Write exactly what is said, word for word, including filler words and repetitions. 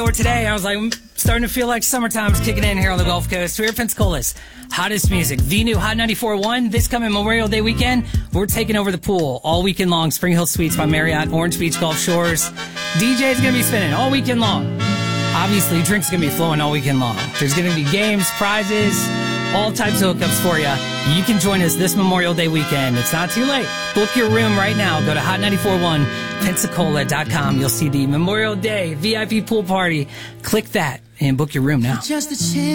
Today, I was like, I'm starting to feel like summertime's kicking in here on the Gulf Coast. We're at Pensacola's hottest music, the new Hot ninety-four point one. This coming Memorial Day weekend, we're taking over the pool all weekend long. Spring Hill Suites by Marriott, Orange Beach Gulf Shores. D J's going to be spinning all weekend long. Obviously, drinks are going to be flowing all weekend long. There's going to be games, prizes, all types of hookups for you. You can join us this Memorial Day weekend. It's not too late. Book your room right now. Go to hot ninety-four point one pensacola dot com. You'll see the Memorial Day V I P pool party. Click that and book your room now. Just a chance.